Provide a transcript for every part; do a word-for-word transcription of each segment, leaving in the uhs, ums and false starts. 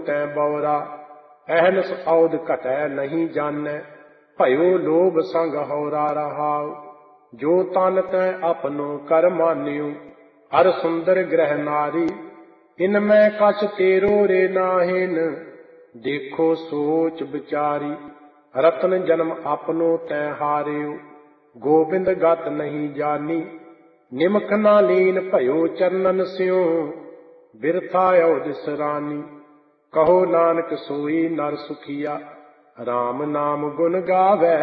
तै बौरा। अहनस औद घटै नहीं जानै, भयो लोभ संग हौरा रहाओ। जो तन तै अपनो कर मान्यो, हर सुंदर ग्रह नारी। इनमें कछ तेरो रे नाहिन, देखो सोच विचारी। रतन जन्म अपनो तै हारियो, गोबिंद गत नहीं जानी। निमक ना लीन भयो चरणन स्यों, बिरथा औदिस रानी। कहो नानक सोई नर सुखिया, राम नाम गुण गावै।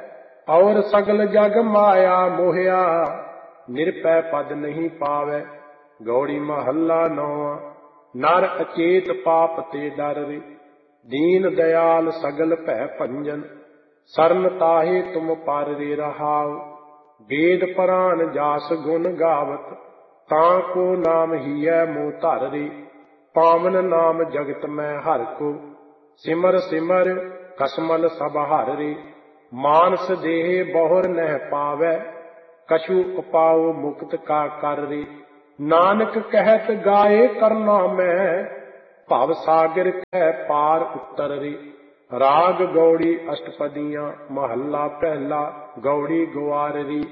और सगल जग माया मोहिया, निरपै पद नहीं पावै। गौड़ी महला नौवां। नर अचेत पाप ते डर रे, दीन दयाल सगल भै भंजन। सरन ताहे तुम पर रे रहाओ, वेद पुराण जास गुण गावत। ताको नाम हियै मोह धर रे, पावन नाम जगत में हर को। सिमर सिमर कसमल सब हर रे, मानस देह बहुर नह पावै। कछु उपाओ मुक्त का कर रे, नानक कहत गाए करना में। भव सागर कह पार उतर रे, राग गौड़ी अष्टपदियां महला पहला। गौड़ी ग्वार री।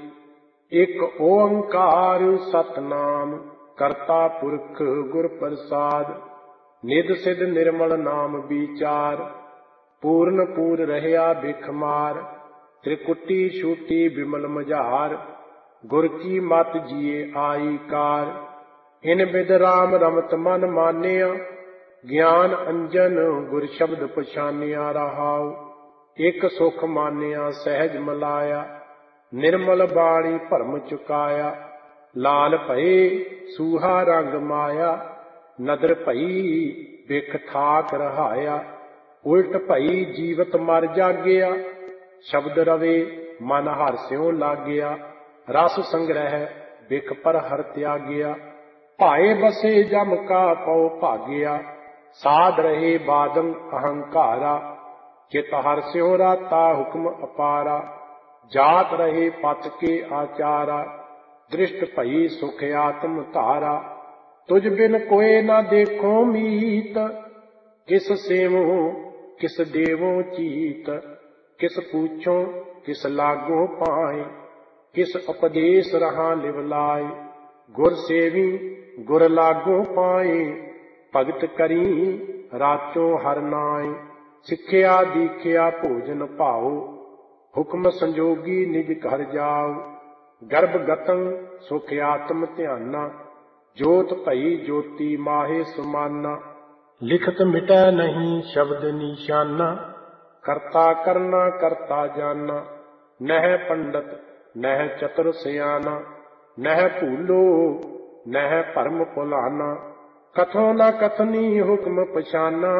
एक ओंकार सतनाम, करता पुरख गुर प्रसाद। निध सिद्ध निर्मल नाम विचार, पूर्ण पूर रहया बिखमार। त्रिकुटी छूटी विमल मझार, गुर की मत जिए आई कार। इन बिद राम रमत मन मानिया, ज्ञान अंजन गुर शब्द पछानिया रहाओ। एक सुख मानिया सहज मलाया, निर्मल बाणी भरम चुकाया। लाल भये सूहा रंग माया, नदर भई बिख ठाक रहाया। उल्ट भई जीवत मर जागिया, शब्द रवे मन हर स्यों लागया। रस संग्रह बिख पर हर त्यागिया, भाए बसे जम का पौ भागिया। साध रहे बादम अहंकारा, चित हर स्यों राता हुक्म अपारा। जात रहे पथ के आचारा, दृष्ट भई सुख आत्म धारा। तुझ बिन कोय न देखो मीत, किस सेवो किस देवो चीत। किस पूछो किस लागो पाए, किस उपदेश रहा लिवलाए। गुर सेवी गुर लागो पाए, भगत करी राचो हर नाए। सिखिया दीखिया भोजन पाओ, हुक्म संजोगी निज घर जाओ। गर्भ गतं सुख आत्म ध्याना, जोत भई ज्योति माहे सुमाना। लिखत मिटै नहीं शब्द निशाना, करता करना करता जाना। नह पंडित नह चतुर सियाना, नह भूलो नह भरम भुलाना। कथो न कथनी हुक्म पछाना,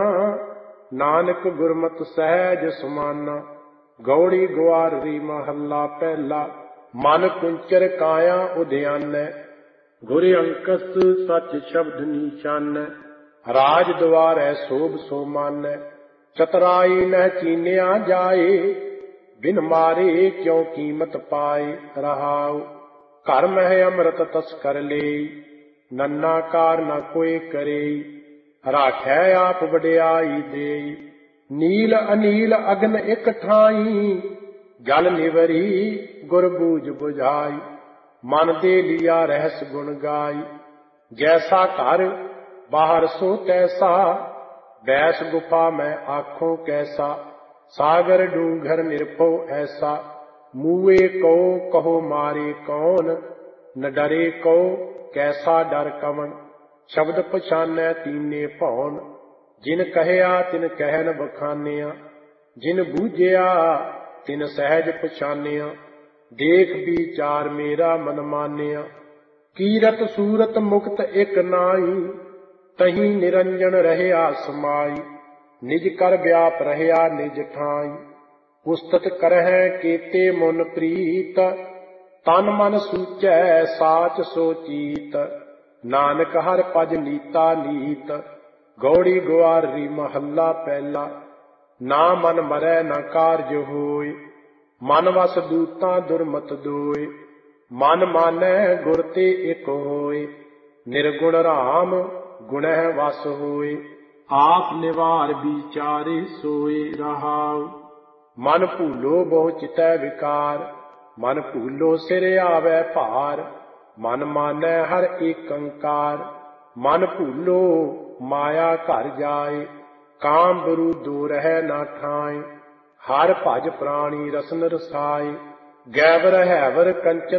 नानक गुरमत सहज सुमाना। गौड़ी ग्वार री महला पहला। मन कुंचर काया उद्यान, गुर अंकस सच शब्द निशान। राज द्वारै शोभ सो मान, चतुराई न चीनिया जाए। बिन मारे क्यों कीमत पाए रहाओ। घर में अमृत तस्कर ले, नन्ना कार न कोई करे। राखै आप वड्याई दे, नील अनील अग्न एक ठाई। जल निवरी गुर बूझ बुझाई, मन दे लिया रहस गुण गाई। जैसा घर बाहर सो तैसा, बैस गुफा में आँखों कैसा। सागर डूंगर निरपो ऐसा, मुए को कहो मारे कौन। न डरे को कैसा डर कवन, शब्द पछानै तीने भौन। जिन कहया तिन कहन बखानिया, जिन बूझिया तिन सहज पछानिया। देख विचार मेरा मन मानिया, कीरत सूरत मुक्त एक नाई। तही निरंजन रहया समाई, निज कर व्याप रहया निज ठाई। उस्तत करह केते मुन प्रीत, तन मन सूचै साच सोचीत। नानक हर पज नीता नीत, गौड़ी ग्वार री महला पहला। ना मन मरै न कारज होय, मन वस दूतां दुरमत दोय। मन मानै गुर ते एक होय, निर्गुण राम गुणह वस होय। ਆਪ ਨਿਵਾਰ ਵਿਚਾਰੇ ਸੋਏ ਰਹਾਉ। ਮਨ ਭੂਲੋ ਬਹੁ ਚਿਤੈ ਵਿਕਾਰ, ਮਨ ਭੂਲੋ ਸਿਰ ਆਵੈ ਭਾਰ, ਮਨ ਮਾਨੈ ਹਰ ਏਕੰਕਾਰ। ਮਨ ਭੂਲੋ ਮਾਇਆ ਘਰ ਜਾਏ, ਕਾਮ ਬਰੂਦੋ ਰਹਿ ਨਾ ਠਾਏ। ਹਰ ਭਜ ਪ੍ਰਾਣੀ ਰਸਨ ਰਸਾਏ, ਗੈਵਰ ਹੈਵਰ ਕੰਚਨ